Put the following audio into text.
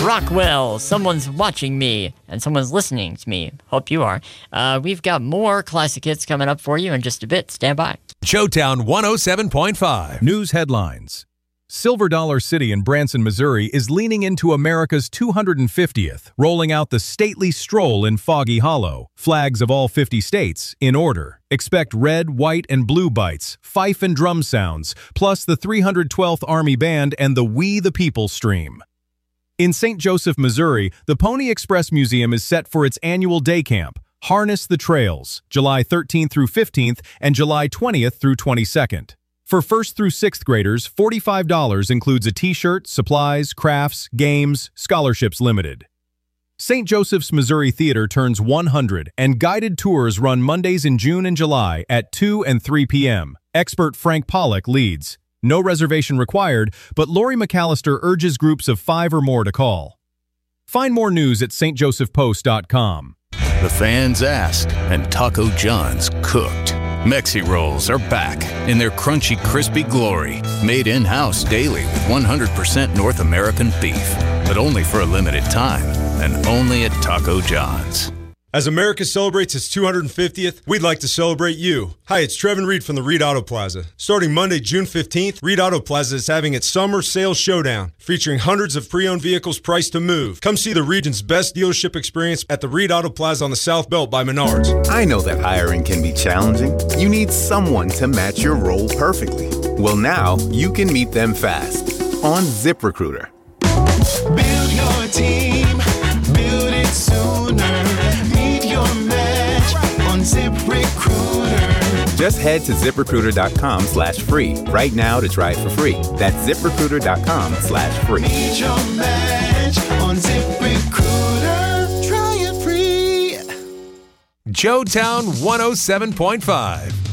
Rockwell, someone's watching me, and someone's listening to me. Hope you are. We've got more classic hits coming up for you in just a bit. Stand by. Showtown 107.5. News headlines. Silver Dollar City in Branson, Missouri is leaning into America's 250th, rolling out the stately stroll in Foggy Hollow, flags of all 50 states in order. Expect red, white, and blue bites, fife and drum sounds, plus the 312th Army Band and the We the People stream. In St. Joseph, Missouri, the Pony Express Museum is set for its annual day camp, Harness the Trails, July 13th through 15th and July 20th through 22nd. For 1st through 6th graders, $45 includes a t-shirt, supplies, crafts, games, scholarships limited. St. Joseph's Missouri Theater turns 100, and guided tours run Mondays in June and July at 2 and 3 p.m. Expert Frank Pollock leads. No reservation required, but Lori McAllister urges groups of 5 or more to call. Find more news at stjosephpost.com. The fans asked, and Taco John's cooked. Mexi Rolls are back in their crunchy, crispy glory, made in-house daily with 100% North American beef, but only for a limited time, and only at Taco John's. As America celebrates its 250th, we'd like to celebrate you. Hi, it's Trevin Reed from the Reed Auto Plaza. Starting Monday, June 15th, Reed Auto Plaza is having its Summer Sales Showdown, featuring hundreds of pre-owned vehicles priced to move. Come see the region's best dealership experience at the Reed Auto Plaza on the South Belt by Menards. I know that hiring can be challenging. You need someone to match your role perfectly. Well, now you can meet them fast on ZipRecruiter. Build your team, build it sooner. Meet your match on ZipRecruiter. Just head to ZipRecruiter.com/free right now to try it for free. That's ZipRecruiter.com/free. Meet your match on ZipRecruiter. Try it free. Showtown 107.5.